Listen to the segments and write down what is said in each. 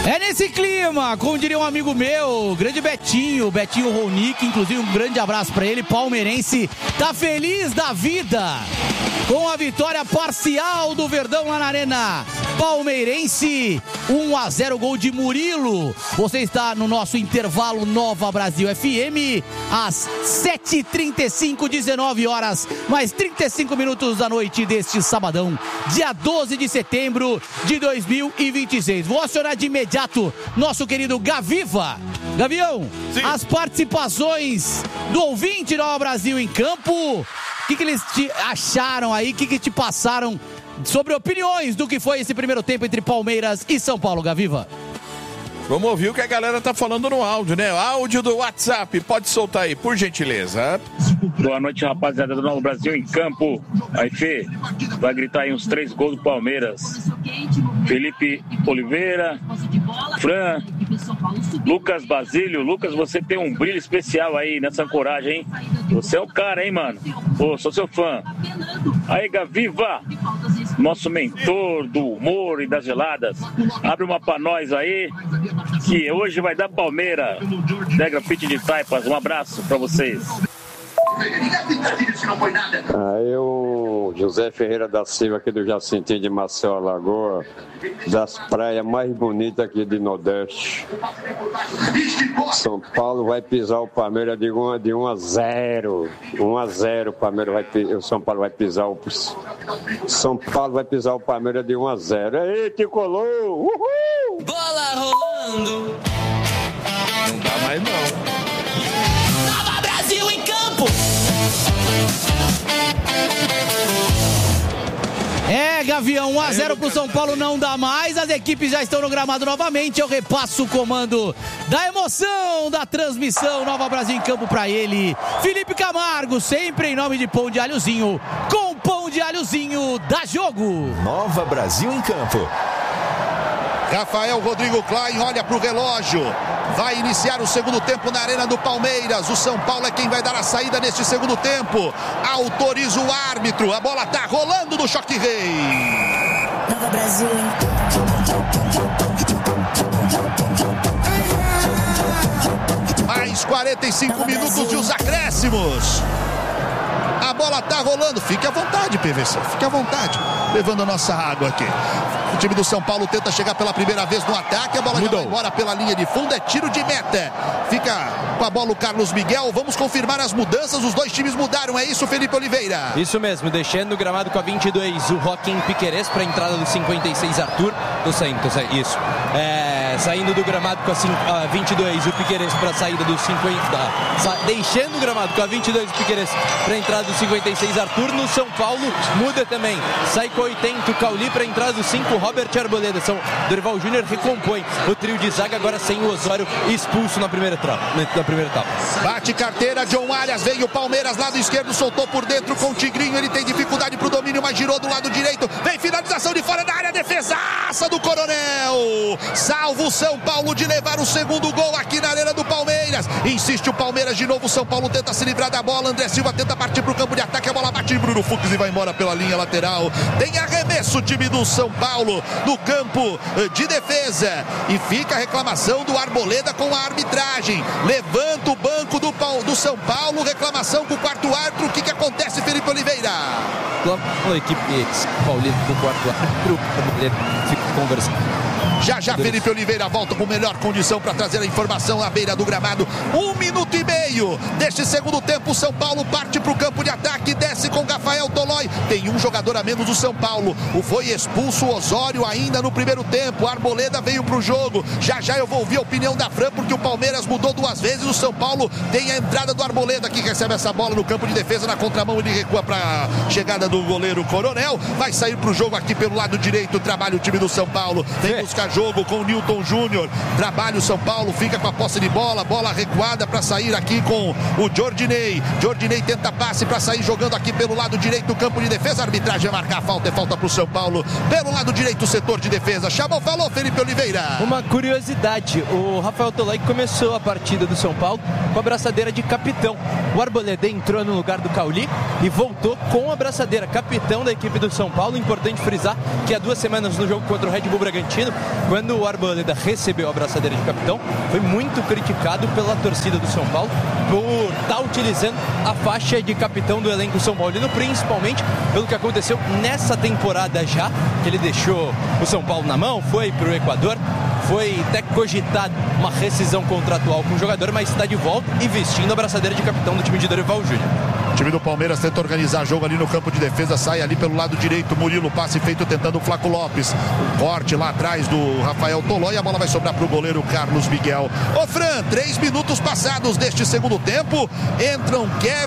É nesse clima, como diria um amigo meu, grande Betinho Ronick, inclusive um grande abraço pra ele, palmeirense, tá feliz da vida com a vitória parcial do Verdão lá na Arena Palmeirense, 1-0, gol de Murilo. Você está no nosso intervalo Nova Brasil FM, às 7h35, 19 horas, mais 35 minutos da noite deste sabadão, dia 12 de setembro de 2026. Vou acionar de imediato nosso querido Gaviva. Gavião, sim, as participações do ouvinte Nova Brasil em campo, o que eles te acharam aí, o que te passaram sobre opiniões do que foi esse primeiro tempo entre Palmeiras e São Paulo, Gaviva? Vamos ouvir o que a galera tá falando no áudio, né? Áudio do WhatsApp, pode soltar aí, por gentileza. Boa noite, rapaziada do Novo Brasil em campo. Aí, Fê, vai gritar aí uns 3 gols do Palmeiras. Felipe Oliveira, Fran, Lucas Basílio. Lucas, você tem um brilho especial aí nessa ancoragem, hein? Você é o cara, hein, mano? Pô, sou seu fã. Aí, Gaviva, nosso mentor do humor e das geladas. Abre uma pra nós aí, que hoje vai dar Palmeira. Negra Pit de Taipas, um abraço pra vocês. Eu, José Ferreira da Silva, aqui do Jacintinho de Maceió, Alagoa, das praias mais bonitas aqui de Nordeste. São Paulo vai pisar o Palmeiras de 1-0. 1-0, o São Paulo vai pisar o São Paulo vai pisar o Palmeiras de 1-0. Aí, tricolor! Uhul! Bola rolando. Não dá mais não. Nova Brasil em campo. É, Gavião, 1-0 pro São Paulo não dá mais, as equipes já estão no gramado novamente, eu repasso o comando da emoção da transmissão, Nova Brasil em campo pra ele, Felipe Camargo, sempre em nome de Pão de Alhozinho, com Pão de Alhozinho, dá jogo. Nova Brasil em campo. Rafael Rodrigo Klein olha para o relógio. Vai iniciar o segundo tempo na Arena do Palmeiras. O São Paulo é quem vai dar a saída neste segundo tempo. Autoriza o árbitro. A bola tá rolando no Choque Rei. Nova Brasil. Mais 45 minutos de os acréscimos. A bola tá rolando. Fique à vontade, PVC. Fique à vontade. Levando a nossa água aqui. O time do São Paulo tenta chegar pela primeira vez no ataque. A bola já vai embora pela linha de fundo. É tiro de meta. Fica com a bola o Carlos Miguel. Vamos confirmar as mudanças. Os dois times mudaram. É isso, Felipe Oliveira? Isso mesmo. Deixando o gramado com a 22 o Joaquim Piquerez para a entrada do 56 Arthur. Tô saindo. Isso. Saindo do gramado com a 22 o Piquerez para a saída do 50. Deixando o gramado com a 22 o Piquerez para a entrada do 56 Arthur. No São Paulo muda também. Sai com 80 o Cauli para a entrada do 5 Robert Arboleda. Dorival Júnior recompõe o trio de zaga agora sem o Osório expulso na primeira etapa. Bate carteira, John Arias, veio o Palmeiras, lado esquerdo, soltou por dentro com o Tigrinho, ele tem dificuldade pro domínio, mas girou do lado direito, vem finalização de fora da área, defesaça do Coronel, salva o São Paulo de levar o segundo gol aqui na Arena do Palmeiras, insiste o Palmeiras de novo, o São Paulo tenta se livrar da bola, André Silva tenta partir pro campo de ataque, a bola bate em Bruno Fux e vai embora pela linha lateral, tem arremesso o time do São Paulo no campo de defesa, e fica a reclamação do Arboleda com a arbitragem, levanta o banco do São Paulo, reclamação com o quarto árbitro. O que acontece, Felipe Oliveira? A equipe paulista com o quarto árbitro fica conversando. Já Felipe Oliveira volta com melhor condição para trazer a informação à beira do gramado. 1 minuto e meio deste segundo tempo. O São Paulo parte para o campo de ataque, desce com Rafael Tolói. Tem um jogador a menos do São Paulo. Foi expulso o Osório ainda no primeiro tempo. Arboleda veio para o jogo. Já eu vou ouvir a opinião da Fran, porque o Palmeiras mudou 2 vezes. O São Paulo tem a entrada do Arboleda, que recebe essa bola no campo de defesa. Na contramão ele recua para a chegada do goleiro Coronel. Vai sair para o jogo aqui pelo lado direito. Trabalha o time do São Paulo. Vem buscar jogo com o Newton Júnior, trabalha o São Paulo, fica com a posse de bola, bola recuada para sair aqui com o Jordinei tenta passe para sair jogando aqui pelo lado direito do campo de defesa, a arbitragem é marcar a falta, é falta para o São Paulo, pelo lado direito o setor de defesa, falou Felipe Oliveira. Uma curiosidade, o Rafael Tolói começou a partida do São Paulo com a braçadeira de capitão, o Arboleda entrou no lugar do Cauli e voltou com a braçadeira, capitão da equipe do São Paulo. Importante frisar que há 2 semanas no jogo contra o Red Bull Bragantino quando o Arboleda recebeu a braçadeira de capitão, foi muito criticado pela torcida do São Paulo por estar utilizando a faixa de capitão do elenco São Paulino, principalmente pelo que aconteceu nessa temporada já, que ele deixou o São Paulo na mão, foi para o Equador, foi até cogitado uma rescisão contratual com o jogador, mas está de volta e vestindo a braçadeira de capitão do time de Dorival Júnior. O time do Palmeiras tenta organizar jogo ali no campo de defesa, sai ali pelo lado direito, Murilo, passe feito tentando o Flaco Lopes, um corte lá atrás do Rafael Tolói, a bola vai sobrar para o goleiro Carlos Miguel. Ô Fran, 3 minutos passados deste segundo tempo, entram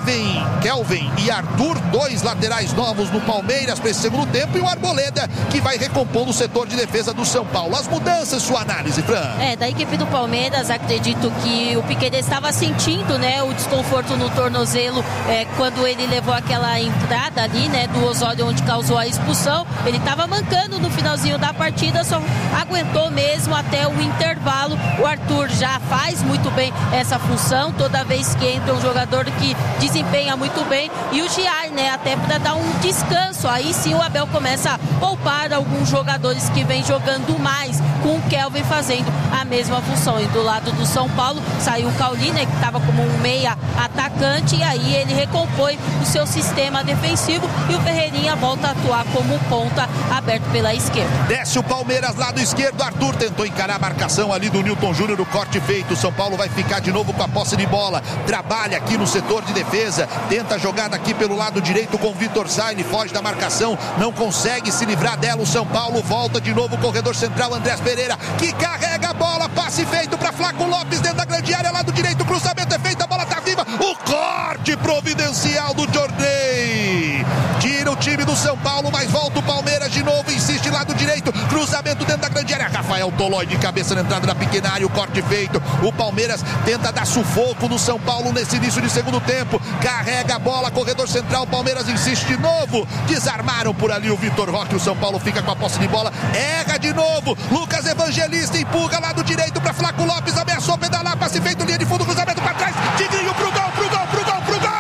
Kelvin e Arthur, 2 laterais novos no Palmeiras para esse segundo tempo, e o Arboleda que vai recompondo o setor de defesa do São Paulo. As mudanças, sua análise, Fran? Da equipe do Palmeiras, acredito que o Piquerez estava sentindo, né, o desconforto no tornozelo, quando ele levou aquela entrada ali, né, do Osório, onde causou a expulsão. Ele estava mancando no finalzinho da partida, só aguentou mesmo até o intervalo. O Arthur já faz muito bem essa função, toda vez que entra um jogador que desempenha muito bem, e o Giar, né, até para dar um descanso. Aí sim o Abel começa a poupar alguns jogadores que vem jogando mais, com o Kelvin fazendo a mesma função. E do lado do São Paulo saiu o Cauli, né, que estava como um meia atacante, e aí ele recompõe o seu sistema defensivo, e o Ferreirinha volta a atuar como ponta aberto pela esquerda. Desce o Palmeiras, lado esquerdo, Arthur tentou encarar a marcação ali do Newton Júnior, o corte feito. O São Paulo vai ficar de novo com a posse de bola, trabalha aqui no setor de defesa, tenta a jogada aqui pelo lado direito com o Vitor Sá, ele foge da marcação, não consegue se livrar dela. O São Paulo volta de novo, o corredor central Andrés Pereira, que carrega a bola, passe feito para Flaco Lopes dentro da grande área, lado direito, cruzamento é feito, a bola tá viva, o corte providencial do Jorney, tira o time do São Paulo, mas volta o Palmeiras de novo, insiste lado direito, cruzamento dentro da grande área, Rafael Tolói de cabeça na entrada da pequena área, o corte feito. O Palmeiras tenta dar sufoco no São Paulo nesse início de segundo tempo, carrega a bola, corredor central, Palmeiras insiste de novo, desarmaram por ali o Vitor Roque, o São Paulo fica com a posse de bola, erra de novo, Lucas Evangelista empurra lado direito para Flaco Lopes, ameaçou pedalar, passe feito, linha de fundo, cruzamento para trás, Tigrinho pro gol, pro gol, pro gol, pro gol!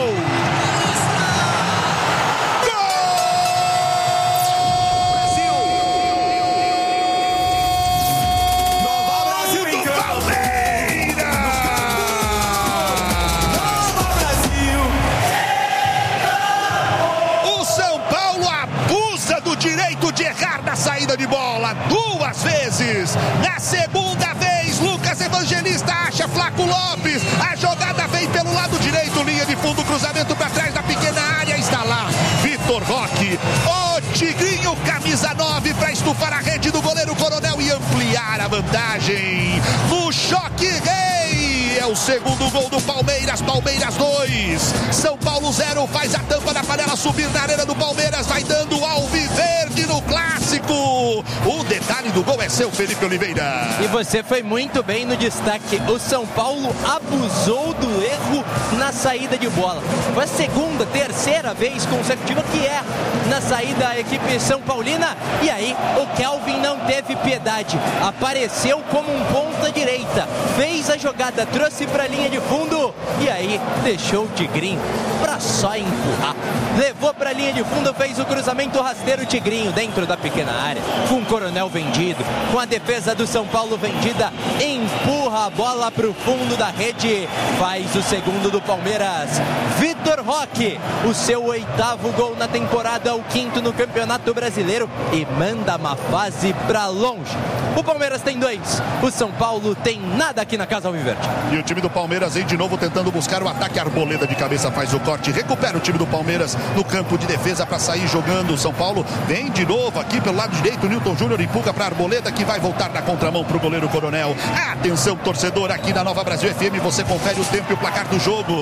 Direito de errar na saída de bola 2 vezes. Na segunda vez, Lucas Evangelista acha Flaco Lopes. A jogada vem pelo lado direito, linha de fundo, cruzamento para trás da pequena área. Está lá Vitor Roque, o Tigrinho, camisa 9, para estufar a rede do goleiro Coronel e ampliar a vantagem. No choque rei, é o segundo gol do Palmeiras. Palmeiras 2, São Paulo 0. Faz a tampa da panela subir na arena do Palmeiras, vai dando alviverde no clássico. O detalhe do gol é seu, Felipe Oliveira. E você foi muito bem no destaque. O São Paulo abusou do erro na saída de bola. Foi a segunda, terceira vez consecutiva que erra na saída da equipe São Paulina. E aí o Kelvin não teve piedade, apareceu como um ponta direita, fez a jogada, trouxe para a linha de fundo e aí deixou o Tigrinho para só empurrar. Levou para a linha de fundo, fez o cruzamento rasteiro, Tigrinho dentro da pequena área, com o Coronel vendido, com a defesa do São Paulo vendida, empurra a bola para o fundo da rede, faz o segundo do Palmeiras. Vitor Roque, o seu 8º gol na temporada, o 5º no Campeonato Brasileiro, e manda uma fase para longe. O Palmeiras tem 2, o São Paulo tem nada aqui na Casa Alviverde. E o time do Palmeiras vem de novo tentando buscar o ataque. Arboleda de cabeça faz o corte, recupera o time do Palmeiras no campo de defesa para sair jogando. O São Paulo vem de novo aqui pelo lado direito, Newton Júnior empurra para Arboleda, que vai voltar na contramão para o goleiro Coronel. Atenção, torcedor, aqui na Nova Brasil FM, você confere o tempo e o placar do jogo.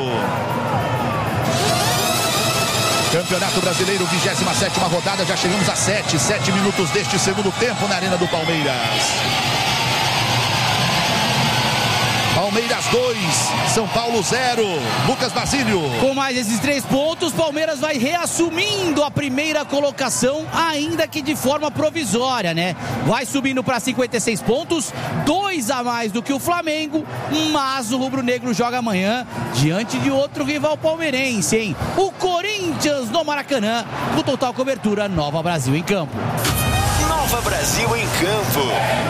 Campeonato Brasileiro, 27ª rodada, já chegamos a 7 minutos deste segundo tempo na Arena do Palmeiras. Palmeiras 2, São Paulo 0. Lucas Basílio. Com mais esses 3 pontos, Palmeiras vai reassumindo a primeira colocação, ainda que de forma provisória, né? Vai subindo para 56 pontos, 2 a mais do que o Flamengo, mas o rubro-negro joga amanhã diante de outro rival palmeirense, hein? O Corinthians no Maracanã, com total cobertura Nova Brasil em Campo. Nova Brasil em Campo.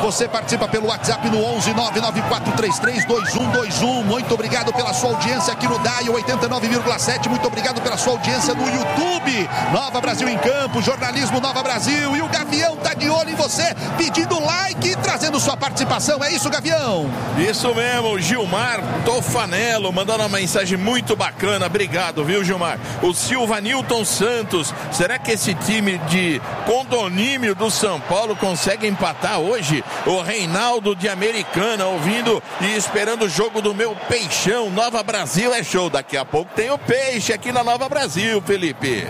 você participa pelo WhatsApp no 11 99433 2121. Muito obrigado pela sua audiência aqui no Dial 89,7. Muito obrigado pela sua audiência no YouTube. Nova Brasil em Campo, jornalismo Nova Brasil. E o Gavião tá de olho em você, pedindo like e trazendo sua participação. É isso, Gavião? Isso mesmo, Gilmar Tofanello mandando uma mensagem muito bacana. Obrigado, viu, Gilmar? O Silva Nilton Santos. Será que esse time de condomínio do São Paulo consegue empatar hoje? O Reinaldo de Americana ouvindo e esperando o jogo do meu Peixão. Nova Brasil é show. Daqui a pouco tem o Peixe aqui na Nova Brasil, Felipe.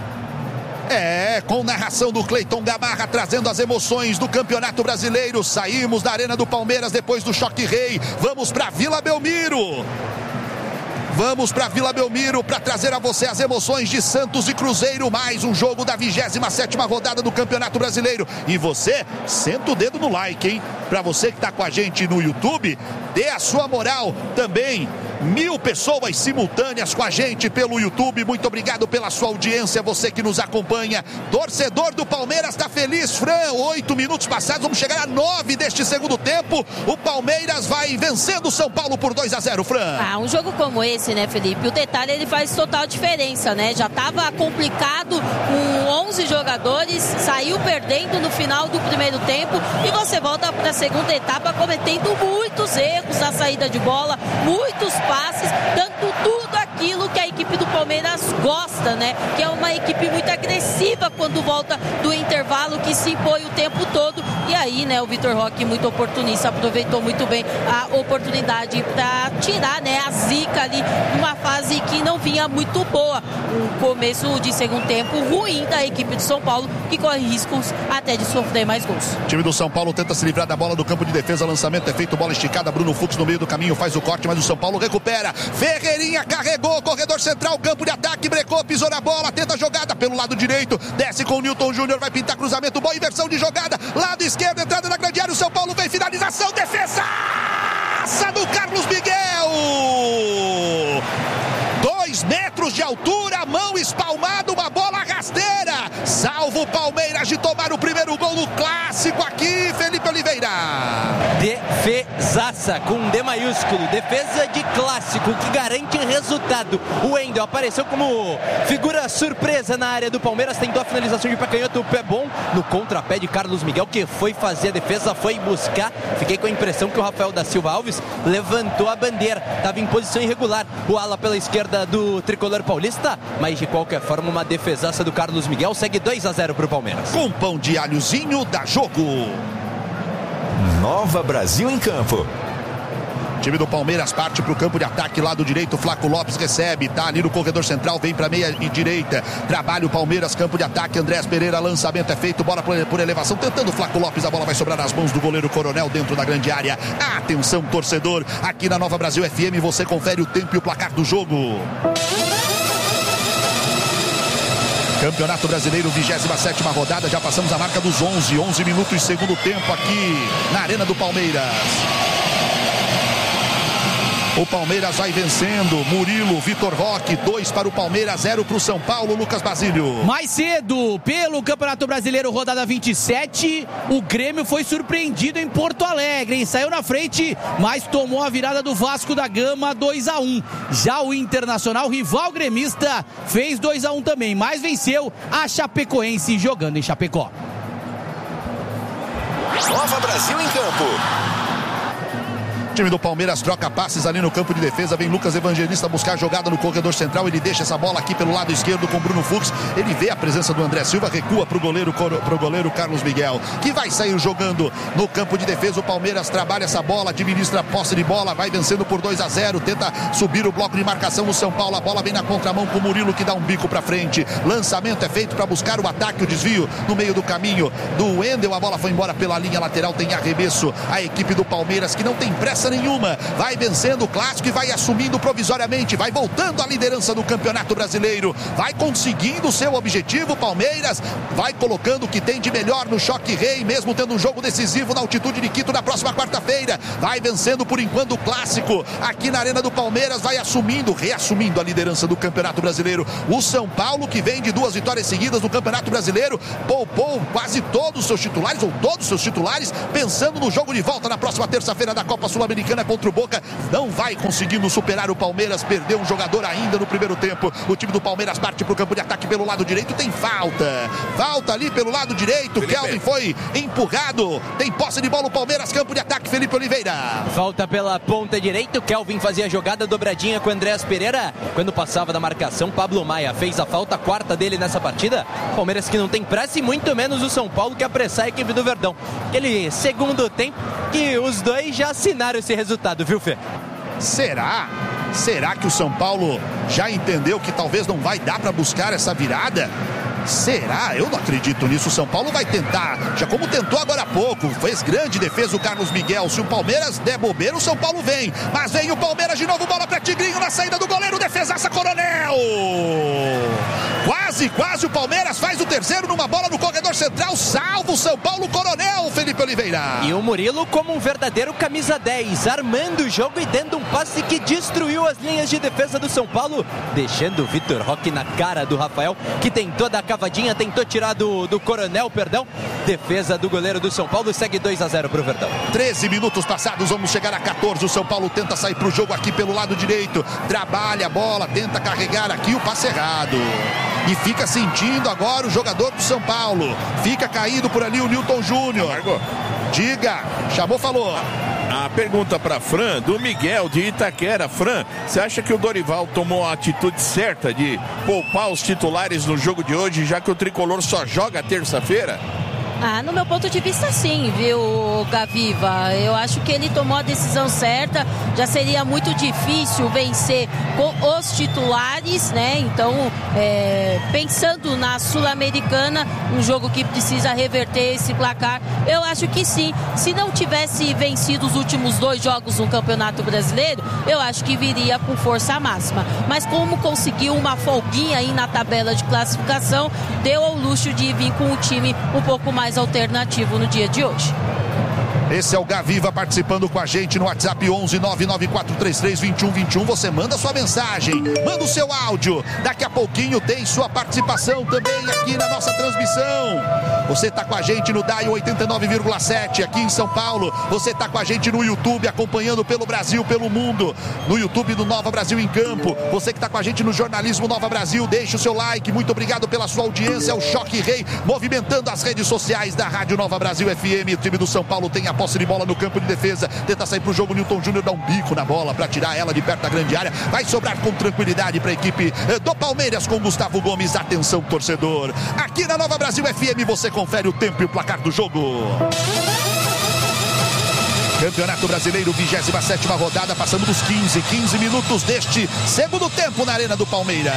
Com narração do Cleiton Gamarra, trazendo as emoções do Campeonato Brasileiro. Saímos da Arena do Palmeiras depois do Choque Rei. Vamos para Vila Belmiro. Vamos para Vila Belmiro para trazer a você as emoções de Santos e Cruzeiro. Mais um jogo da 27ª rodada do Campeonato Brasileiro. E você, senta o dedo no like, hein? Para você que está com a gente no YouTube, dê a sua moral também. 1000 pessoas simultâneas com a gente pelo YouTube. Muito obrigado pela sua audiência, você que nos acompanha. Torcedor do Palmeiras está feliz, Fran. 8 minutos passados, vamos chegar a 9 deste segundo tempo. O Palmeiras vai vencendo o São Paulo por 2-0, Fran. Um jogo como esse, né, Felipe? O detalhe, ele faz total diferença, né? Já estava complicado com 11 jogadores, saiu perdendo no final do primeiro tempo e você volta para a segunda etapa cometendo muitos erros na saída de bola, muitos passes, dando tudo aquilo que a equipe do Palmeiras gosta, né? Que é uma equipe muito agressiva quando volta do intervalo, que se impõe o tempo todo. E aí, né, o Vitor Roque, muito oportunista, aproveitou muito bem a oportunidade para tirar, né, a zica ali numa fase que não vinha muito boa. Um começo de segundo tempo ruim da equipe de São Paulo, que corre riscos até de sofrer mais gols. O time do São Paulo tenta se livrar da bola do campo de defesa, lançamento é feito, bola esticada, Bruno Fux no meio do caminho faz o corte, mas o São Paulo recupera. Ferreirinha carregou, corredor central, campo de ataque, brecou, pisou na bola, tenta a jogada pelo lado direito, desce com o Newton Júnior, vai pintar cruzamento, boa inversão de jogada, lado esquerdo, entrada na grande área, o São Paulo vem, finalização, defesa do Carlos Miguel. 2 metros de altura, mão espalmada, uma bola rasteira. Salva o Palmeiras de tomar o primeiro gol no clássico aqui, Felipe Oliveira. Defesaça com D maiúsculo, defesa de clássico que garante resultado. O Wendel apareceu como figura surpresa na área do Palmeiras, tentou a finalização de pé canhoto, o pé bom no contrapé de Carlos Miguel, que foi fazer a defesa, foi buscar. Fiquei com a impressão que o Rafael da Silva Alves levantou a bandeira, estava em posição irregular, o ala pela esquerda do tricolor paulista, mas de qualquer forma uma defesaça do Carlos Miguel. Segue 2-0 para o Palmeiras. Com pão de alhozinho, dá jogo. Nova Brasil em Campo. O time do Palmeiras parte para o campo de ataque, lado direito, Flaco Lopes recebe, tá ali no corredor central, vem para meia e direita, trabalha o Palmeiras, campo de ataque, Andrés Pereira, lançamento é feito, bola por elevação, tentando o Flaco Lopes, a bola vai sobrar nas mãos do goleiro Coronel dentro da grande área. Atenção, torcedor, aqui na Nova Brasil FM você confere o tempo e o placar do jogo. Campeonato Brasileiro, 27ª rodada, já passamos a marca dos 11 minutos, segundo tempo aqui na Arena do Palmeiras. O Palmeiras vai vencendo. Murilo, Vitor Roque, 2 para o Palmeiras, 0 para o São Paulo. Lucas Basílio. Mais cedo, pelo Campeonato Brasileiro, rodada 27, o Grêmio foi surpreendido em Porto Alegre, hein? Saiu na frente, mas tomou a virada do Vasco da Gama, 2-1. Já o Internacional, rival gremista, fez 2-1 também, mas venceu a Chapecoense jogando em Chapecó. Nova Brasil em Campo. O time do Palmeiras troca passes ali no campo de defesa, vem Lucas Evangelista buscar a jogada no corredor central, ele deixa essa bola aqui pelo lado esquerdo com Bruno Fux, ele vê a presença do André Silva, recua pro goleiro Carlos Miguel, que vai sair jogando no campo de defesa. O Palmeiras trabalha essa bola, administra a posse de bola, vai vencendo por 2-0, tenta subir o bloco de marcação no São Paulo, a bola vem na contramão com o Murilo, que dá um bico pra frente, lançamento é feito para buscar o ataque, o desvio no meio do caminho do Wendel, a bola foi embora pela linha lateral, tem arremesso, a equipe do Palmeiras que não tem pressa pressa nenhuma, vai vencendo o clássico e vai assumindo provisoriamente, vai voltando à liderança do Campeonato Brasileiro, vai conseguindo o seu objetivo. Palmeiras vai colocando o que tem de melhor no Choque Rei, mesmo tendo um jogo decisivo na altitude de Quito na próxima quarta-feira, vai vencendo por enquanto o clássico aqui na Arena do Palmeiras, vai reassumindo a liderança do Campeonato Brasileiro. O São Paulo, que vem de 2 vitórias seguidas no Campeonato Brasileiro, poupou quase todos os seus titulares, ou todos os seus titulares, pensando no jogo de volta na próxima terça-feira da Copa Sul-Americana contra o Boca. Não vai conseguindo superar o Palmeiras, perdeu um jogador ainda no primeiro tempo. O time do Palmeiras parte para o campo de ataque pelo lado direito, tem falta ali pelo lado direito. Felipe. Kelvin foi empurrado, tem posse de bola o Palmeiras, campo de ataque, Felipe Oliveira. Falta pela ponta direita, o Kelvin fazia a jogada dobradinha com o Andréas Pereira. Quando passava da marcação, Pablo Maia fez a falta, quarta dele nessa partida. Palmeiras que não tem pressa e muito menos o São Paulo, que apressar a equipe do Verdão. Aquele segundo tempo que os dois já assinaram esse resultado, viu, Fê? Será que o São Paulo já entendeu que talvez não vai dar para buscar essa virada? Será? Eu não acredito nisso. O São Paulo vai tentar, já como tentou agora há pouco, fez grande defesa o Carlos Miguel. Se o Palmeiras der bobeira, o São Paulo vem, mas vem o Palmeiras de novo, bola para Tigrinho na saída do goleiro, defesaça Coronel. Quase o Palmeiras faz o terceiro numa bola no corredor central, salva o São Paulo, Coronel, Felipe Oliveira. E o Murilo como um verdadeiro camisa 10, armando o jogo e dando um passe que destruiu as linhas de defesa do São Paulo, deixando o Vitor Roque na cara do Rafael, que tentou dar cavadinha, tentou tirar do Coronel, defesa do goleiro do São Paulo, segue 2-0 pro Verdão. 13 minutos passados, vamos chegar a 14, o São Paulo tenta sair pro jogo aqui pelo lado direito, trabalha a bola, tenta carregar aqui, o passe errado. E fica sentindo agora o jogador do São Paulo. Fica caído por ali o Newton Júnior. Diga, chamou, falou. A pergunta para Fran, do Miguel de Itaquera. Fran, você acha que o Dorival tomou a atitude certa de poupar os titulares no jogo de hoje, já que o Tricolor só joga terça-feira? No meu ponto de vista, sim, viu, Gaviva? Eu acho que ele tomou a decisão certa. Já seria muito difícil vencer com os titulares, né? Então, pensando na Sul-Americana, um jogo que precisa reverter esse placar, eu acho que sim. Se não tivesse vencido os últimos 2 jogos no Campeonato Brasileiro, eu acho que viria com força máxima. Mas como conseguiu uma folguinha aí na tabela de classificação, deu ao luxo de vir com um time um pouco mais alternativo no dia de hoje. Esse é o Gaviva participando com a gente no WhatsApp 11-99433-2121. Você manda sua mensagem, manda o seu áudio. Daqui a pouquinho tem sua participação também aqui na nossa transmissão. Você está com a gente no DAI 89,7 aqui em São Paulo. Você está com a gente no YouTube, acompanhando pelo Brasil, pelo mundo. No YouTube do Nova Brasil em Campo. Você que está com a gente no Jornalismo Nova Brasil, deixa o seu like. Muito obrigado pela sua audiência. É o Choque Rei movimentando as redes sociais da Rádio Nova Brasil FM. O time do São Paulo tem a posse de bola no campo de defesa, tenta sair pro jogo, Newton Júnior dá um bico na bola para tirar ela de perto da grande área, vai sobrar com tranquilidade para a equipe do Palmeiras com Gustavo Gomes. Atenção, torcedor, aqui na Nova Brasil FM você confere o tempo e o placar do jogo. Campeonato Brasileiro, 27ª rodada, passando dos 15 minutos deste segundo tempo na Arena do Palmeiras.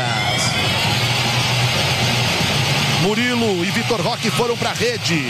Murilo e Vitor Roque foram para a rede.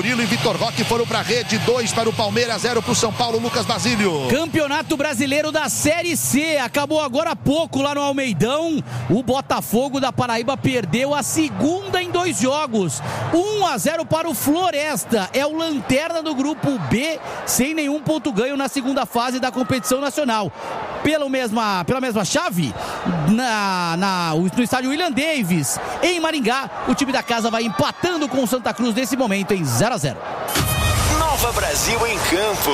2 para o Palmeiras, 0 para o São Paulo. Lucas Basílio. Campeonato Brasileiro da Série C. Acabou agora há pouco lá no Almeidão. O Botafogo da Paraíba perdeu a segunda em 2 jogos. 1-0 para o Floresta. É o lanterna do grupo B, sem nenhum ponto ganho na segunda fase da competição nacional. Pela mesma chave, no estádio William Davis, em Maringá, o time da casa vai empatando com o Santa Cruz nesse momento em 0-0. Nova Brasil em Campo.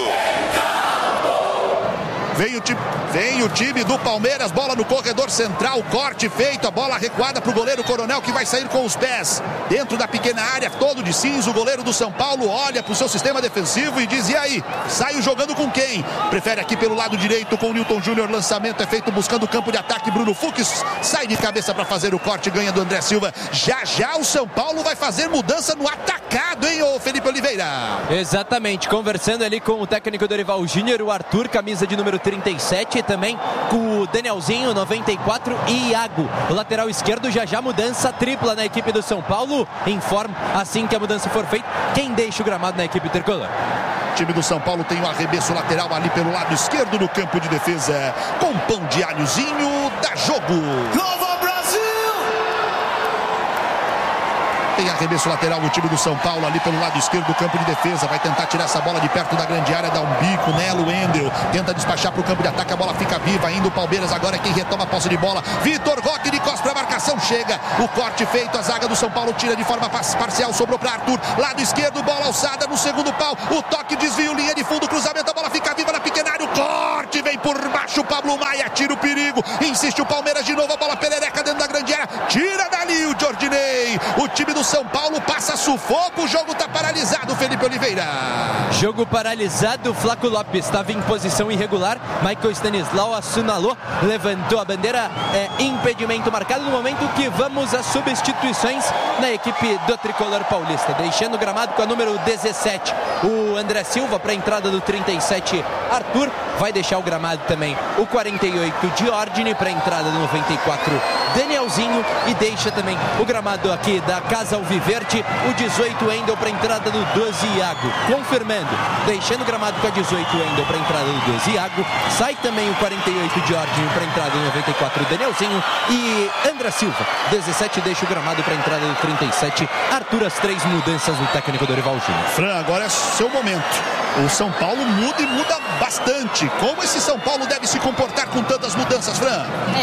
Vem o time do Palmeiras, bola no corredor central, corte feito, a bola recuada para o goleiro Coronel, que vai sair com os pés dentro da pequena área, todo de cinza. O goleiro do São Paulo olha para o seu sistema defensivo e diz: e aí, saio jogando com quem? Prefere aqui pelo lado direito com o Newton Júnior, lançamento é feito buscando o campo de ataque. Bruno Fux sai de cabeça para fazer o corte, ganha do André Silva. Já o São Paulo vai fazer mudança no atacado, hein, ô Felipe Oliveira? Exatamente, conversando ali com o técnico Dorival Júnior, o Arthur, camisa de número 37, e também com o Danielzinho, 94, e Iago, o lateral esquerdo. Já mudança tripla na equipe do São Paulo. Informa assim que a mudança for feita quem deixa o gramado na equipe tricolor. time do São Paulo tem um arremesso lateral ali pelo lado esquerdo no campo de defesa, com pão de alhozinho da Jogo. Nova Brasil! Tem arremesso lateral no time do São Paulo ali pelo lado esquerdo do campo de defesa. Vai tentar tirar essa bola de perto da grande área, dá um bico nela, o Wendel tenta despachar para o campo de ataque, a bola fica viva, ainda o Palmeiras agora é quem retoma a posse de bola. Vitor Roque de costas para a marcação, chega o corte feito, a zaga do São Paulo tira de forma parcial, sobrou para Arthur, lado esquerdo, bola alçada no segundo pau, o toque, desvio, linha de fundo, cruzamento, a bola fica viva na pequena área, o corte vem por baixo, o Pablo Maia tira o perigo, insiste o Palmeiras de novo, a bola perereca dentro da grande área, tira dali o Jordinei, o time do São Paulo passa sufoco, o jogo está paralisado, Felipe Oliveira. Jogo paralisado, Flaco Lopes estava em posição irregular, Michael Stanislau assinalou, levantou a bandeira, impedimento marcado no momento que vamos às substituições na equipe do Tricolor Paulista, deixando o gramado com a número 17, o André Silva para a entrada do 37, Arthur, vai deixar o gramado também o 48, Diordine para a entrada do 94, Danielzinho, e deixa também o gramado aqui da Casa Alviverde, o 18 Wendel para a entrada do 12 Iago, confirmando, deixando o gramado com a 18 Wendel para a entrada do 12 Iago, sai também o 48 Diordine para a entrada do 94 Danielzinho e André Silva, 17 deixa o gramado para a entrada do 37 Arthur, as 3 mudanças do técnico Dorival Júnior. Fran, agora é seu momento. O São Paulo muda e muda bastante. Como esse São Paulo deve se comportar com tantas mudanças, Fran?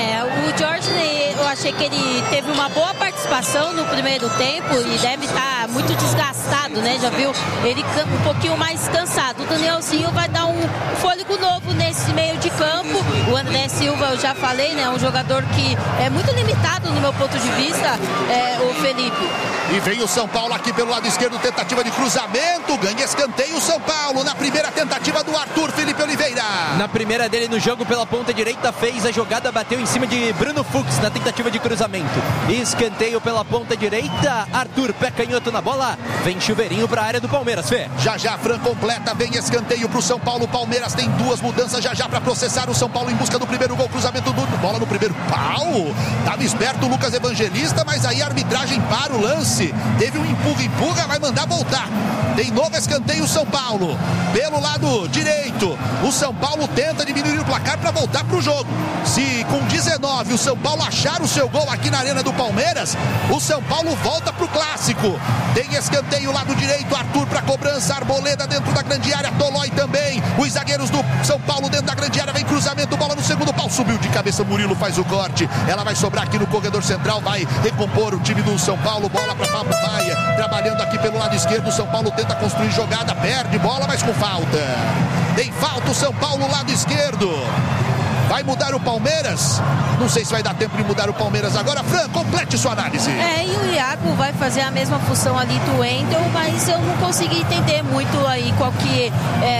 O Jordinei, eu achei que ele teve uma boa participação no primeiro tempo e deve estar muito desgastado, né? Já viu ele um pouquinho mais cansado. O Danielzinho vai dar um fôlego novo nesse meio de campo. O André Silva, eu já falei, né? Um jogador que é muito limitado no meu ponto de vista, o Felipe. E vem o São Paulo aqui pelo lado esquerdo, tentativa de cruzamento, ganha escanteio o São Paulo na primeira tentativa do Arthur, Felipe Oliveira. Na primeira dele no jogo pela ponta direita, fez a jogada, bateu em cima de Bruno Fux na tentativa de cruzamento. Escanteio pela ponta direita, Arthur, pé canhoto na bola, vem chuveirinho para a área do Palmeiras, Fê. Já Fran completa, vem escanteio para o São Paulo, Palmeiras tem 2 mudanças já para processar o São Paulo em busca do primeiro gol, cruzamento do bola no primeiro pau, estava esperto o Lucas Evangelista, mas aí a arbitragem para o lance. Teve um empurra, vai mandar voltar. Tem novo escanteio o São Paulo. Pelo lado direito, o São Paulo tenta diminuir o placar para voltar para o jogo. Se com 19 o São Paulo achar o seu gol aqui na Arena do Palmeiras, o São Paulo volta para o clássico. Tem escanteio lado direito, Arthur para cobrança, Arboleda dentro da grande área, Tolói também. Os zagueiros do São Paulo dentro da grande área, vem cruzamento, bola no segundo pau, subiu de cabeça, Murilo faz o corte. Ela vai sobrar aqui no corredor central, vai recompor o time do São Paulo, bola para Pablo Maia, trabalhando aqui pelo lado esquerdo, o São Paulo tenta construir jogada, perde bola, mas com falta. Tem falta o São Paulo, lado esquerdo. Vai mudar o Palmeiras? Não sei se vai dar tempo de mudar o Palmeiras agora. Fran, complete sua análise. E o Iago vai fazer a mesma função ali do Wendel, mas eu não consegui entender muito aí qual que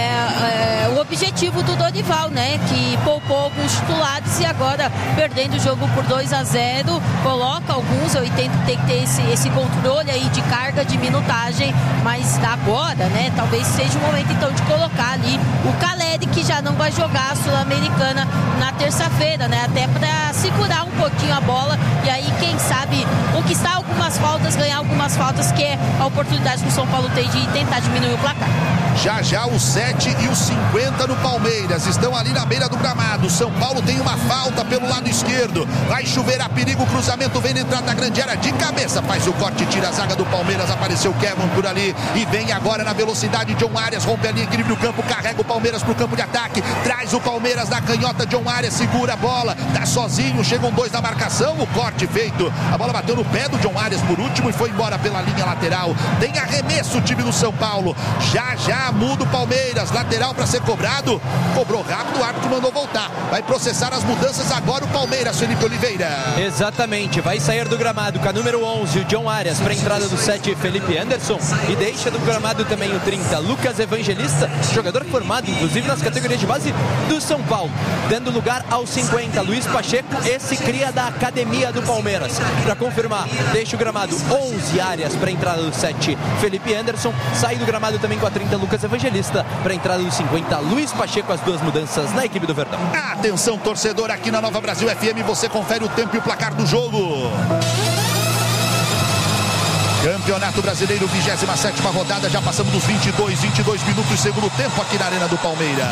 é o objetivo do Dorival, né? Que poupou alguns titulares e agora perdendo o jogo por 2-0, coloca alguns, eu entendo que tem que ter esse controle aí de carga, de minutagem, mas agora, né? Talvez seja o momento então de colocar ali o Caleri, que já não vai jogar a Sul-Americana na terça-feira, né? Até para segurar um pouquinho a bola e aí, quem sabe, conquistar algumas faltas, ganhar algumas faltas, que é a oportunidade que o São Paulo tem de tentar diminuir o placar. Já os 7 e os 50 no Palmeiras estão ali na beira do gramado. São Paulo tem uma falta pelo lado esquerdo. Vai chover a perigo, cruzamento vem na entrada da grande área de cabeça. Faz o corte, tira a zaga do Palmeiras. Apareceu o Kevin por ali e vem agora na velocidade. John Arias rompe a linha, equilíbrio do campo, carrega o Palmeiras pro campo de ataque. Traz o Palmeiras na canhota. John Arias segura a bola, tá sozinho. Chegam 2 na marcação. O corte feito. A bola bateu no pé do John Arias por último e foi embora pela linha lateral. Tem arremesso o time do São Paulo. Já muda o Palmeiras, lateral para ser cobrado, cobrou rápido, o árbitro mandou voltar, vai processar as mudanças agora o Palmeiras, Felipe Oliveira. Exatamente, vai sair do gramado com a número 11, o John Arias, para a entrada do 7, Felipe Anderson, e deixa do gramado também o 30, Lucas Evangelista, jogador formado inclusive nas categorias de base do São Paulo, dando lugar ao 50, Luiz Pacheco, esse cria da academia do Palmeiras, para confirmar, deixa o gramado 11 Arias para a entrada do 7, Felipe Anderson, sai do gramado também com a 30, Lucas Evangelista, para a entrada dos 50, Luiz Pacheco, as 2 mudanças na equipe do Verdão. Atenção, torcedor, aqui na Nova Brasil FM, você confere o tempo e o placar do jogo. Campeonato Brasileiro, 27ª rodada, já passamos dos 22 minutos, segundo tempo aqui na Arena do Palmeiras.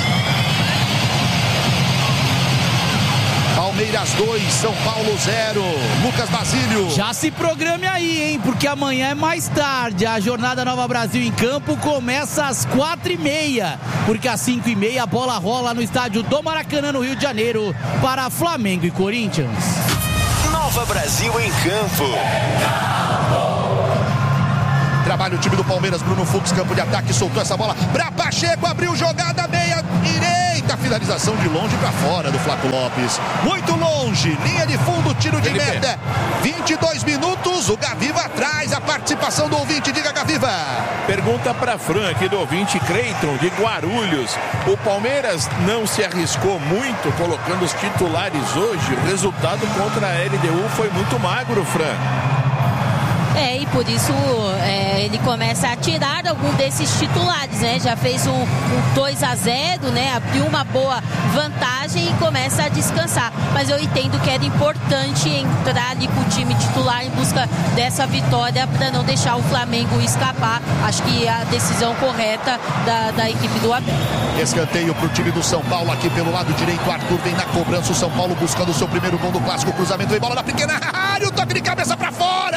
Palmeiras 2, São Paulo 0. Lucas Basílio. Já se programe aí, hein? Porque amanhã é mais tarde. A jornada Nova Brasil em Campo começa às 4h30. Porque às 5h30 a bola rola no estádio do Maracanã, no Rio de Janeiro, para Flamengo e Corinthians. Nova Brasil em Campo. Trabalha o time do Palmeiras, Bruno Fux, campo de ataque, soltou essa bola pra Pacheco, abriu jogada, meia direita, finalização de longe pra fora do Flaco Lopes. Muito longe, linha de fundo, tiro de meta. 22 minutos, o Gaviva atrás, a participação do ouvinte, diga Gaviva. Pergunta pra Fran aqui do ouvinte Creiton, de Guarulhos. O Palmeiras não se arriscou muito colocando os titulares hoje. O resultado contra a LDU foi muito magro, Fran. E por isso ele começa a tirar algum desses titulares, né? Já fez um 2-0, né? Abriu uma boa vantagem e começa a descansar. Mas eu entendo que era importante entrar ali com o time titular em busca dessa vitória para não deixar o Flamengo escapar. Acho que a decisão correta da equipe do Abel. Escanteio para o time do São Paulo aqui pelo lado direito. Arthur vem na cobrança. O São Paulo buscando o seu primeiro gol do clássico. Cruzamento, vem bola na pequena área. O toque de cabeça para fora.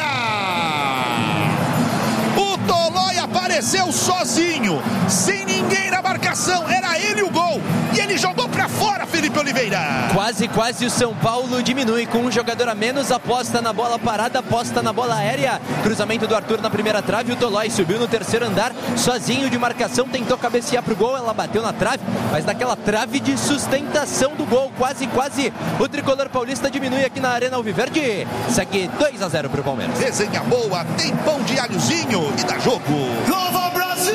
O Tolói apareceu sozinho, sem ninguém na marcação, era ele o gol, e ele jogou pra fora, Felipe Oliveira. Quase o São Paulo diminui, com um jogador a menos, aposta na bola parada, aposta na bola aérea, cruzamento do Arthur na primeira trave, o Tolói subiu no terceiro andar, sozinho de marcação, tentou cabecear pro gol, ela bateu na trave, mas naquela trave de sustentação do gol, quase, o tricolor paulista diminui aqui na Arena Alviverde, segue 2-0 pro Palmeiras. Resenha boa, tem pão de alhozinho e dá jogo. Nova Brasil!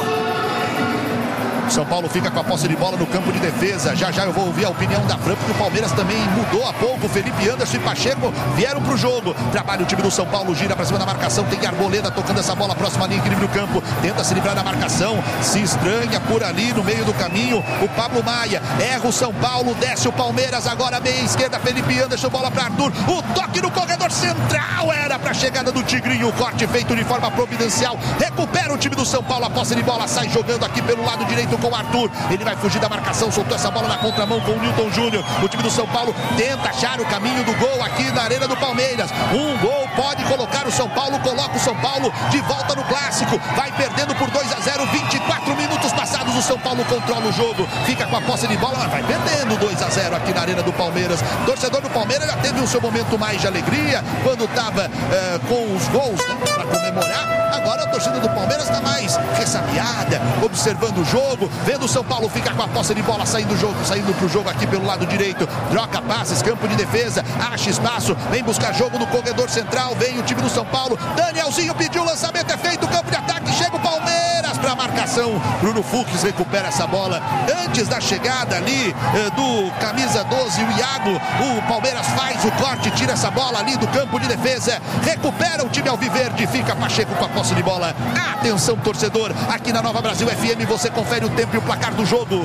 São Paulo fica com a posse de bola no campo de defesa. Já eu vou ouvir a opinião da Fran, porque o Palmeiras também mudou há pouco. Felipe Anderson e Pacheco vieram pro jogo. Trabalha o time do São Paulo, gira pra cima da marcação. Tem Arboleda tocando essa bola próxima linha, equilíbrio do campo. Tenta se livrar da marcação. Se estranha por ali no meio do caminho. O Pablo Maia erra o São Paulo, desce o Palmeiras. Agora meia esquerda, Felipe Anderson, bola pra Arthur. O toque no corredor central era pra chegada do Tigrinho. O corte feito de forma providencial. Recupera o time do São Paulo. A posse de bola sai jogando aqui pelo lado direito com o Arthur. Ele vai fugir da marcação, soltou essa bola na contramão com o Nilton Júnior. O time do São Paulo tenta achar o caminho do gol aqui na Arena do Palmeiras. Um gol pode colocar o São Paulo, coloca o São Paulo de volta no clássico. Vai perdendo por 2-0, 24 minutos passados. O São Paulo controla o jogo, fica com a posse de bola, mas vai perdendo 2-0 aqui na Arena do Palmeiras. Torcedor do Palmeiras já teve o seu momento mais de alegria quando estava com os gols, né, para comemorar. Agora a torcida do Palmeiras está mais ressabiada, observando o jogo, vendo o São Paulo ficar com a posse de bola, saindo pro jogo aqui pelo lado direito, troca passes, campo de defesa, acha espaço, vem buscar jogo no corredor central, vem o time do São Paulo, Danielzinho pediu o lançamento, é feito, campo de ataque, chega o Palmeiras para a marcação, Bruno Fux recupera essa bola, antes da chegada ali do camisa 12, o Iago, o Palmeiras faz o corte, tira essa bola ali do campo de defesa, recupera o time alviverde, fica Pacheco com a posse de bola. Atenção, torcedor, aqui na Nova Brasil FM você confere o tempo e o placar do jogo.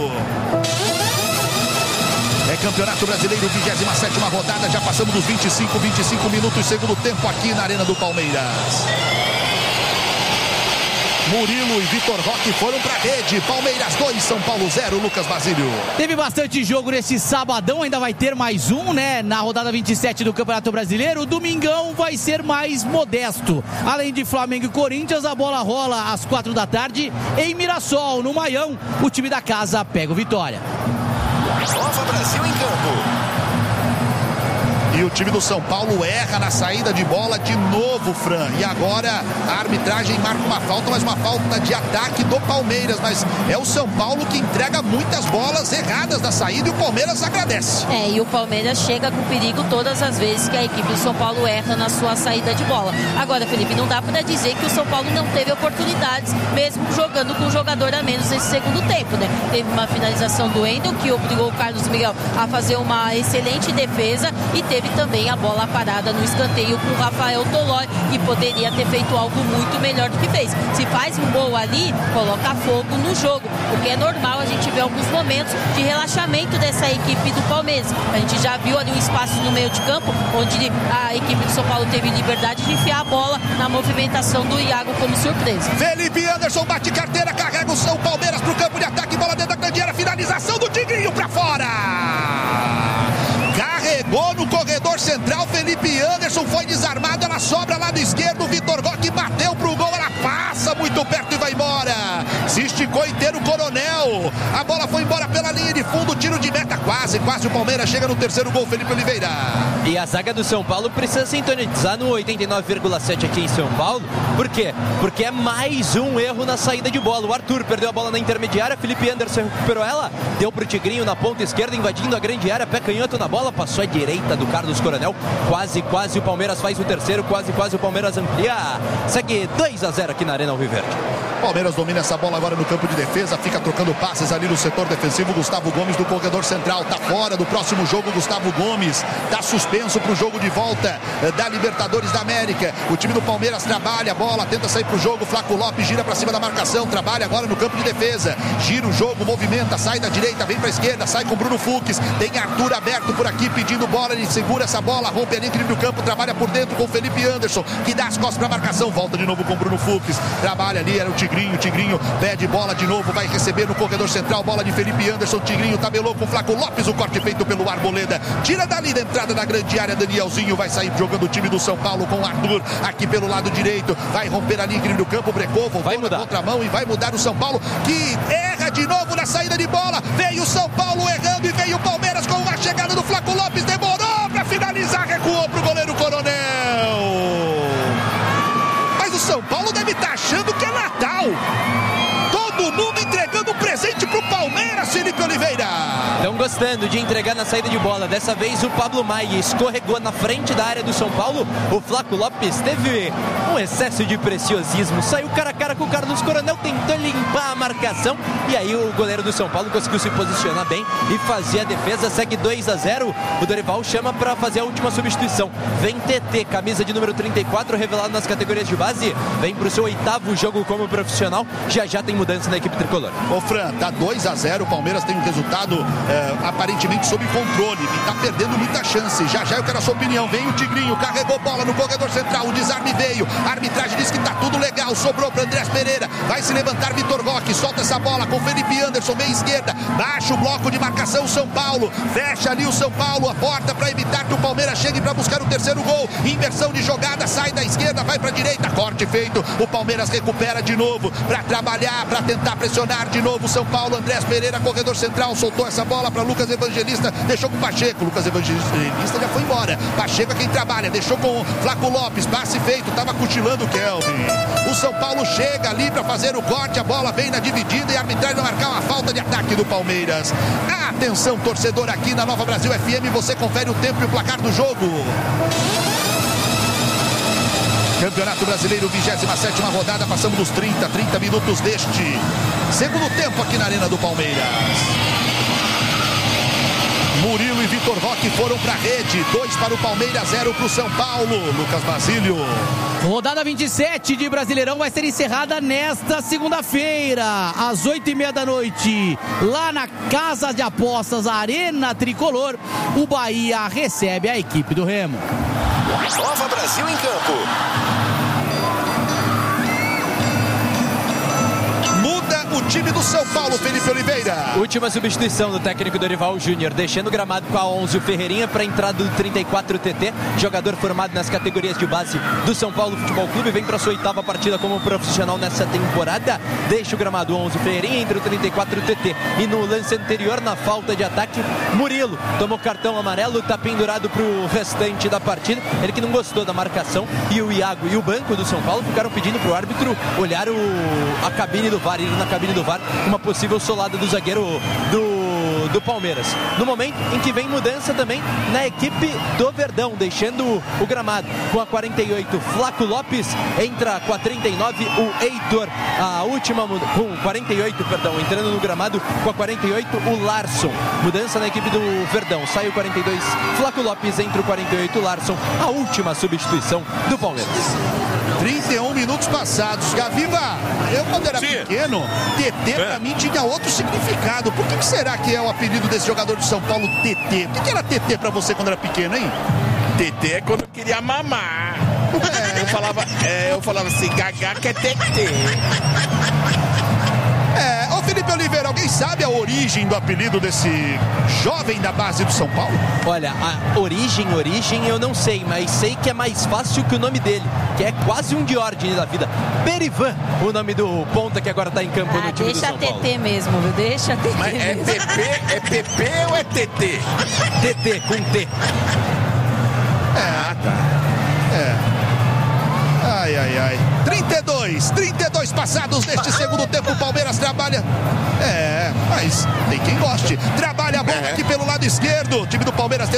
É Campeonato Brasileiro, 27ª rodada, já passamos dos 25 minutos, segundo tempo aqui na Arena do Palmeiras. Murilo e Vitor Roque foram pra rede. Palmeiras 2, São Paulo 0, Lucas Basílio. Teve bastante jogo nesse sabadão, ainda vai ter mais um, né? Na rodada 27 do Campeonato Brasileiro. O domingão vai ser mais modesto. Além de Flamengo e Corinthians, a bola rola às 4 da tarde em Mirassol, no Maião. O time da casa pega o Vitória. Nova Brasil em Campo. E o time do São Paulo erra na saída de bola de novo, Fran. E agora a arbitragem marca uma falta, mas uma falta de ataque do Palmeiras. Mas é o São Paulo que entrega muitas bolas erradas na saída e o Palmeiras agradece. E o Palmeiras chega com perigo todas as vezes que a equipe do São Paulo erra na sua saída de bola. Agora, Felipe, não dá para dizer que o São Paulo não teve oportunidades, mesmo jogando com um jogador a menos nesse segundo tempo, né? Teve uma finalização do Wendel, que obrigou o Carlos Miguel a fazer uma excelente defesa, e teve teve também a bola parada no escanteio com o Rafael Tolói e poderia ter feito algo muito melhor do que fez. Se faz um gol ali, coloca fogo no jogo, porque é normal a gente ver alguns momentos de relaxamento dessa equipe do Palmeiras. A gente já viu ali um espaço no meio de campo, onde a equipe do São Paulo teve liberdade de enfiar a bola na movimentação do Iago como surpresa. Felipe Anderson bate carteira, carrega o São Palmeiras pro campo de ataque, bola dentro da grande área, finalização do Tigrinho pra fora. Carregou no corredor central, Felipe Anderson foi desarmado, ela sobra lá do esquerdo, o Vitor Roque bateu pro gol, ela passa muito perto e vai embora. Se esticou inteiro o Coronel, a bola foi embora pela linha de fundo, tiro de meta, quase o Palmeiras chega no terceiro gol, Felipe Oliveira. E a zaga do São Paulo precisa sintonizar no 89,7 aqui em São Paulo. Por quê? Porque é mais um erro na saída de bola. O Arthur perdeu a bola na intermediária, Felipe Anderson recuperou ela, deu pro Tigrinho na ponta esquerda, invadindo a grande área, pé canhoto na bola, passou à direita do Carlos Coronel. Quase o Palmeiras faz o terceiro, quase o Palmeiras amplia. Segue 2-0 aqui na Arena Alviverde. Palmeiras domina essa bola agora no campo de defesa, fica trocando passes ali no setor defensivo. Gustavo Gomes do corredor central, tá fora do próximo jogo. Gustavo Gomes tá suspenso pro jogo de volta da Libertadores da América. O time do Palmeiras trabalha a bola, tenta sair pro jogo. Flaco Lopes gira pra cima da marcação, trabalha agora no campo de defesa, gira o jogo, movimenta, sai da direita, vem pra esquerda, sai com Bruno Fux. Tem Arthur aberto por aqui pedindo bola, ele segura essa bola, rompe ali entre o campo, trabalha por dentro com Felipe Anderson, que dá as costas pra marcação, volta de novo com Bruno Fux, trabalha ali, era o Tigrinho pede bola de novo, vai receber no corredor central, bola de Felipe Anderson, Tigrinho tabelou com Flaco Lopes, o corte feito pelo Arboleda, tira dali da entrada da grande área, Danielzinho vai sair jogando o time do São Paulo com Arthur, aqui pelo lado direito, vai romper ali no campo, brecou, voltou na contramão e vai mudar o São Paulo, que erra de novo na saída de bola, veio o São Paulo errando e veio o Palmeiras com uma chegada do Flaco Lopes, demorou pra finalizar, recuou pro goleiro Coronel. Mas o São Paulo deve estar achando que é Natal. Todo mundo entregando um presente pro Palmeiras, Felipe Oliveira. Estão gostando de entregar na saída de bola. Dessa vez o Pablo Maia escorregou na frente da área do São Paulo. O Flaco Lopes teve um excesso de preciosismo. Saiu cara a cara com o Carlos Coronel, tentou limpar a marcação. E aí o goleiro do São Paulo conseguiu se posicionar bem e fazer a defesa. Segue 2-0. O Dorival chama para fazer a última substituição. Vem TT, camisa de número 34, revelado nas categorias de base. Vem pro seu 8º jogo como profissional. Já tem mudança na equipe tricolor. Ô Fran, tá 2-0. O Palmeiras tem um resultado aparentemente sob controle e tá perdendo muita chance. Já eu quero a sua opinião. Vem o Tigrinho, carregou bola no corredor central, o desarme veio, a arbitragem diz que tá tudo legal, sobrou para Andrés Pereira, vai se levantar Vitor Roque, solta essa bola com Felipe Anderson, meia esquerda, baixa o bloco de marcação São Paulo, fecha ali o São Paulo, a porta para evitar que o Palmeiras chegue para buscar o terceiro gol, inversão de jogada, sai da esquerda, vai para direita, corte feito, o Palmeiras recupera de novo para trabalhar, para tentar pressionar de novo o São Paulo. Andrés Pereira, corredor central, soltou essa bola para Lucas Evangelista, deixou com o Pacheco, Lucas Evangelista já foi embora, Pacheco é quem trabalha, deixou com o Flaco Lopes, passe feito, tava cochilando o Kelvin. O São Paulo chega ali para fazer o corte, a bola vem na dividida e a arbitragem vai marcar uma falta de ataque do Palmeiras. Atenção, torcedor, aqui na Nova Brasil FM, você confere o tempo e o placar do jogo. Campeonato Brasileiro, 27ª rodada, passamos dos 30 minutos deste segundo tempo aqui na Arena do Palmeiras. Murilo e Vitor Roque foram para a rede, 2 para o Palmeiras, 0 para o São Paulo. Lucas Basílio. Rodada 27 de Brasileirão vai ser encerrada nesta segunda-feira, às 8h30 da noite, lá na Casa de Apostas Arena Tricolor. O Bahia recebe a equipe do Remo. Nova Brasil em campo. O time do São Paulo, Felipe Oliveira. Última substituição do técnico Dorival Júnior, deixando o gramado com a 11 o Ferreirinha para a entrada do 34 o TT, jogador formado nas categorias de base do São Paulo Futebol Clube, vem para sua 8ª partida como profissional nessa temporada, deixa o gramado 11 o Ferreirinha, entre o 34 o TT, e no lance anterior, na falta de ataque, Murilo tomou cartão amarelo, está pendurado para o restante da partida, ele que não gostou da marcação, e o Iago e o banco do São Paulo ficaram pedindo para o árbitro olhar a cabine do VAR, ir na cabine do VAR, uma possível solada do zagueiro do do Palmeiras. No momento em que vem mudança também na equipe do Verdão, deixando o gramado com a 48, Flaco Lopes, entra com a 39, o Heitor, a última com 48, perdão, entrando no gramado com a 48, o Larson. Mudança na equipe do Verdão, sai o 42, Flaco Lopes, entra o 48, Larson, a última substituição do Palmeiras. 31 minutos passados. Gaviva, eu quando era pequeno, TT pra mim tinha outro significado. Por que será que é o apelido desse jogador de São Paulo, TT? O que era TT pra você quando era pequeno, hein? TT é quando eu queria mamar. Eu falava assim, Gagá que é TT. Ô Felipe Oliveira, alguém sabe a origem do apelido desse jovem da base do São Paulo? Olha, a origem eu não sei, mas sei que é mais fácil que o nome dele, que é quase um Diordine da vida. Perivan, o nome do ponta que agora tá em campo no time do São Paulo. Deixa TT mesmo, viu? Deixa TT Mas mesmo. É PP ou é TT? TT, com T. Ai. 32 passados neste segundo tempo. O Palmeiras trabalha. Mas tem quem goste. Trabalha a bola aqui pelo lado esquerdo. O time do Palmeiras